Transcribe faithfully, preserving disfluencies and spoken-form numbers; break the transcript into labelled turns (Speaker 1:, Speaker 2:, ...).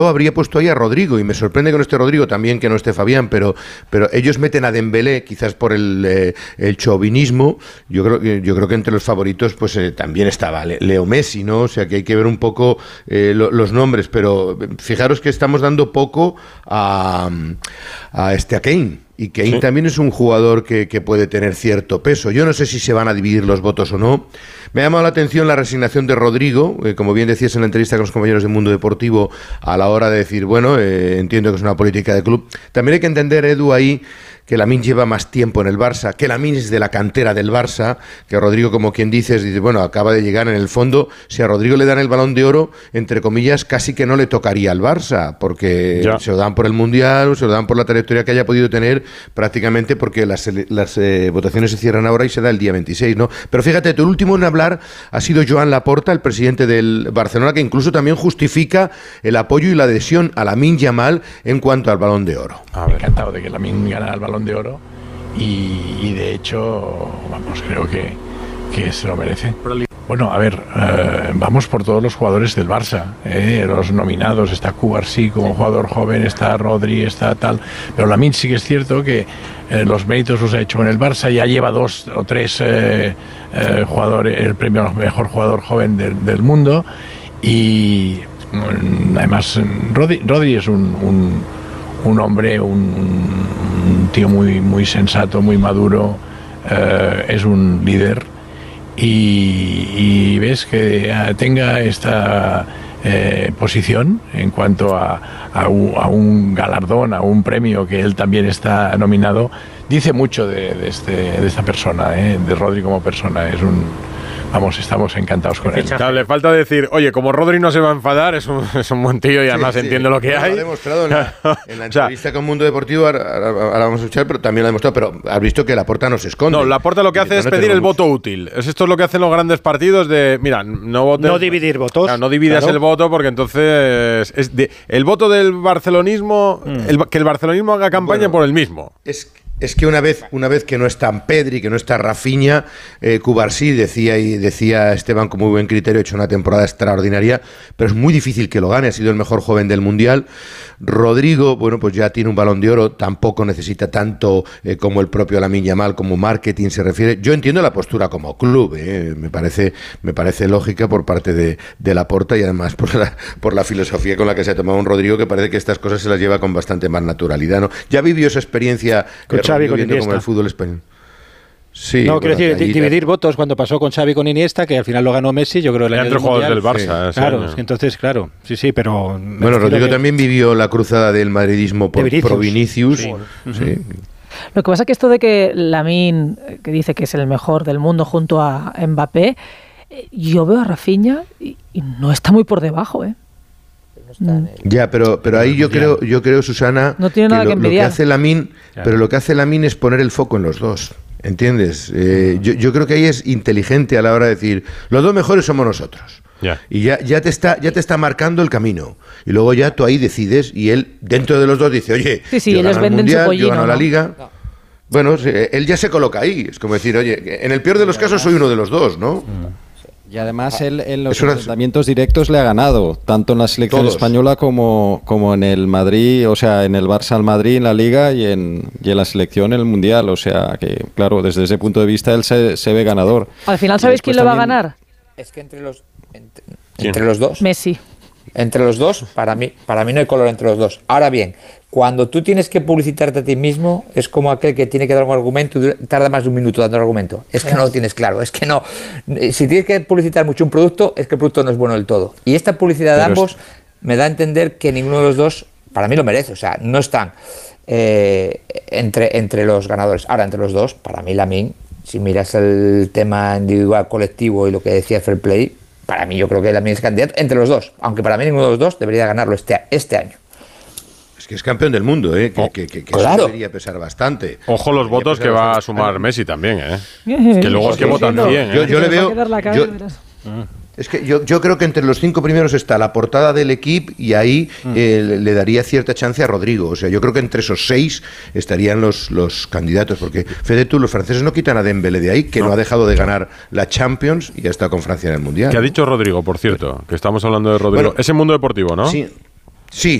Speaker 1: habría puesto ahí a Rodrigo, y me sorprende que no esté Rodrigo, también que no esté Fabián, pero, pero ellos meten a Dembélé, quizás por el, eh, el chauvinismo. Yo creo que yo creo que entre los favoritos pues eh, también estaba Leo Messi, ¿no? O sea que hay que ver un poco eh, lo, los nombres, pero fijaros que estamos dando poco a, a este a Kane. Y Kane sí. también es un jugador que, que puede tener cierto peso. Yo no sé si se van a dividir los votos o no. Me ha llamado la atención la resignación de Rodrigo, eh, como bien decías en la entrevista con los compañeros de Mundo Deportivo, a la hora de decir, bueno, eh, entiendo que es una política de club. También hay que entender, Edu, ahí que Lamine lleva más tiempo en el Barça, que Lamine es de la cantera del Barça, que Rodrigo, como quien dices, dice, bueno, acaba de llegar en el fondo. Si a Rodrigo le dan el Balón de Oro, entre comillas, casi que no le tocaría al Barça, porque ya. se lo dan por el Mundial, se lo dan por la trayectoria que haya podido tener, prácticamente porque las, las eh, votaciones se cierran ahora y se da el día veintiséis, ¿no? Pero fíjate, el último en hablar ha sido Joan Laporta, el presidente del Barcelona, que incluso también justifica el apoyo y la adhesión a Lamine Yamal en cuanto al Balón de Oro.
Speaker 2: Ah, me encantado de que Lamine ganara el Balón de Oro y, y de hecho, vamos, creo que, que se lo merece. Bueno, a ver, eh, vamos por todos los jugadores del Barça, eh, los nominados. Está Cubarsí como jugador joven, está Rodri, está tal, pero Lamine sí que es cierto que eh, los méritos los ha hecho en el Barça, ya lleva dos o tres eh, eh, jugadores, el premio al mejor jugador joven de, del mundo, y mm, además Rodri, Rodri es un, un, un hombre, un, un tío muy, muy sensato, muy maduro, eh, es un líder. Y, y ves que tenga esta eh, posición en cuanto a, a, un, a un galardón, a un premio que él también está nominado, dice mucho de, de, este, de esta persona, ¿eh? De Rodri como persona. Es un, vamos, estamos encantados con él.
Speaker 3: Claro, le falta decir, oye, como Rodri no se va a enfadar, es un, es un buen tío y además sí, sí. entiende lo que bueno, hay.
Speaker 1: Lo ha demostrado en la, en la entrevista o sea, con Mundo Deportivo, ahora, ahora vamos a escuchar, pero también lo ha demostrado, pero has visto que Laporta no se esconde.
Speaker 3: No, Laporta lo que hace es no pedir el voto útil. Esto es lo que hacen los grandes partidos de, mira, no votes,
Speaker 4: no dividir votos.
Speaker 3: Claro, no dividas claro. el voto porque entonces es de, el voto del barcelonismo, mm. el, que el barcelonismo haga campaña bueno, por el mismo.
Speaker 1: Es Es que una vez, una vez que no está Pedri, que no está Rafinha, eh, Cubarsí decía y decía Esteban con muy buen criterio, ha hecho una temporada extraordinaria, pero es muy difícil que lo gane, ha sido el mejor joven del Mundial. Rodrigo, bueno, pues ya tiene un Balón de Oro, tampoco necesita tanto eh, como el propio Lamine Yamal, como marketing se refiere. Yo entiendo la postura como club, eh, me parece, me parece lógica por parte de, de Laporta y además por la, por la filosofía con la que se ha tomado un Rodrigo, que parece que estas cosas se las lleva con bastante más naturalidad, ¿no? Ya vivió esa experiencia con eh, Xavi, viendo como el fútbol español. Sí,
Speaker 4: no, quiero decir,
Speaker 1: ahí,
Speaker 4: dividir votos cuando pasó con Xavi con Iniesta, que al final lo ganó Messi, yo creo el año del
Speaker 3: jugadores del
Speaker 4: Sí.
Speaker 3: Barça.
Speaker 4: Claro, es que entonces, claro, sí, sí, pero...
Speaker 1: Bueno, Rodrigo que... también vivió la cruzada del madridismo por Vinicius. Pro Vinicius. Sí. Uh-huh. Sí.
Speaker 5: Lo que pasa es que esto de que Lamine, que dice que es el mejor del mundo junto a Mbappé, yo veo a Rafinha y, y no está muy por debajo, ¿eh?
Speaker 1: Mm. Ya, pero pero ahí yo creo, yo creo, Susana,
Speaker 5: no tiene nada
Speaker 1: que, lo,
Speaker 5: que envidiar.
Speaker 1: Lo que hace Lamine, claro. pero lo que hace Lamine es poner el foco en los dos. ¿Entiendes? Eh, yo, yo creo que ahí es inteligente a la hora de decir, los dos mejores somos nosotros. Yeah. Y ya, ya, te está, ya te está marcando el camino. Y luego ya tú ahí decides y él, dentro de los dos, dice, oye,
Speaker 5: sí, sí,
Speaker 1: yo
Speaker 5: ellos
Speaker 1: gano el
Speaker 5: Mundial,
Speaker 1: pollino, yo gano
Speaker 5: ¿no?
Speaker 1: la Liga. No. Bueno, él ya se coloca ahí. Es como decir, oye, en el peor de los casos soy uno de los dos, ¿no?
Speaker 6: Mm. Y además él en los enfrentamientos directos le ha ganado, tanto en la selección Todos. española como, como en el Madrid, o sea, en el Barça al Madrid, en la Liga y en, y en la selección en el Mundial. O sea, que claro, desde ese punto de vista él se, se ve ganador.
Speaker 5: Al final, ¿sabéis quién lo va a ganar?
Speaker 7: Es que entre los, entre, entre los dos...
Speaker 5: Messi.
Speaker 7: Entre los dos, para mí, para mí no hay color entre los dos. Ahora bien, cuando tú tienes que publicitarte a ti mismo, es como aquel que tiene que dar un argumento y tarda más de un minuto dando el argumento. Es que no lo tienes claro, es que no. Si tienes que publicitar mucho un producto, es que el producto no es bueno del todo. Y esta publicidad de ambos me da a entender que ninguno de los dos, para mí lo merece. O sea, no están eh, entre, entre los ganadores. Ahora, entre los dos, para mí Lamine, si miras el tema individual, colectivo y lo que decía Fair Play, para mí yo creo que Lamine es candidato entre los dos, aunque para mí ninguno de los dos debería ganarlo este, este año.
Speaker 1: Es que es campeón del mundo, ¿eh? que,
Speaker 7: oh,
Speaker 1: que, que, que
Speaker 7: claro.
Speaker 1: eso debería pesar bastante.
Speaker 3: Ojo los
Speaker 1: debería
Speaker 3: votos que va a sumar Messi también, ¿eh? que luego es que sí, votan sí, no. bien. ¿eh?
Speaker 1: Yo, yo le veo... Yo, es que yo, yo creo que entre los cinco primeros está la portada del equipo y ahí mm. eh, le daría cierta chance a Rodrigo. O sea, yo creo que entre esos seis estarían los, los candidatos, porque Fede, tú, los franceses no quitan a Dembélé de ahí, que no, no ha dejado de ganar la Champions y ya está con Francia en el Mundial.
Speaker 3: ¿Qué ha dicho Rodrigo, por cierto? Que estamos hablando de Rodrigo. Bueno, es en Mundo Deportivo, ¿no?
Speaker 1: Sí. Sí,